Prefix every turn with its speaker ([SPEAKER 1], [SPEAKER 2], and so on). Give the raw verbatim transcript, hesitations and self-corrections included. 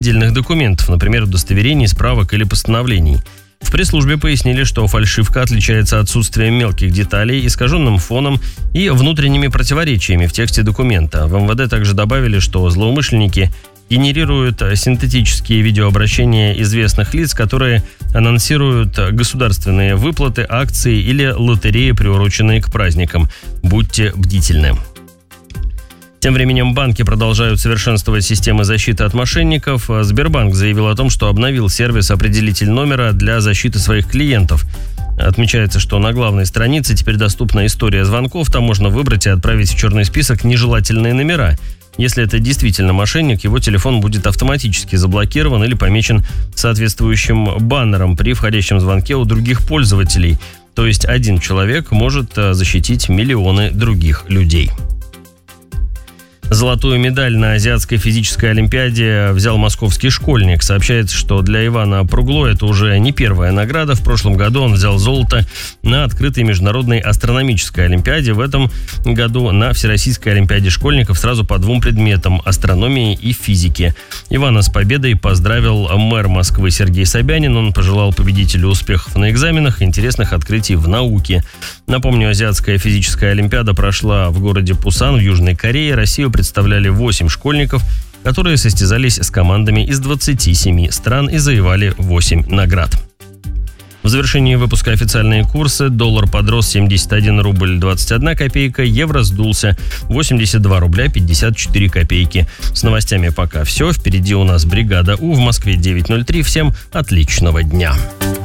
[SPEAKER 1] отдельных документов, например, удостоверений, справок или постановлений. В пресс-службе пояснили, что фальшивка отличается отсутствием мелких деталей, искаженным фоном и внутренними противоречиями в тексте документа. В эм вэ дэ также добавили, что злоумышленники генерируют синтетические видеообращения известных лиц, которые анонсируют государственные выплаты, акции или лотереи, приуроченные к праздникам. Будьте бдительны. Тем временем банки продолжают совершенствовать системы защиты от мошенников. Сбербанк заявил о том, что обновил сервис «Определитель номера» для защиты своих клиентов. Отмечается, что на главной странице теперь доступна история звонков. Там можно выбрать и отправить в черный список нежелательные номера. Если это действительно мошенник, его телефон будет автоматически заблокирован или помечен соответствующим баннером при входящем звонке у других пользователей. То есть один человек может защитить миллионы других людей. Золотую медаль на Азиатской физической олимпиаде взял московский школьник. Сообщается, что для Ивана Пругло это уже не первая награда. В прошлом году он взял золото на открытой международной астрономической олимпиаде. В этом году на Всероссийской олимпиаде школьников сразу по двум предметам – астрономии и физике. Ивана с победой поздравил мэр Москвы Сергей Собянин. Он пожелал победителю успехов на экзаменах и интересных открытий в науке. Напомню, Азиатская физическая олимпиада прошла в городе Пусан в Южной Корее. Россию представляли восемь школьников, которые состязались с командами из двадцати семи стран и завоевали восемь наград. В завершении выпуска официальные курсы. Доллар подрос семьдесят один рубль двадцать одна копейка, евро сдулся восемьдесят два рубля пятьдесят четыре копейки. С новостями пока все. Впереди у нас бригада У в Москве девять ноль три. Всем отличного дня.